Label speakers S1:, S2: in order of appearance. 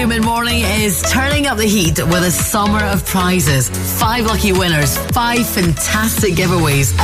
S1: Radio Mid Morning is turning up the heat with a summer of prizes. 5 lucky winners, 5 fantastic giveaways.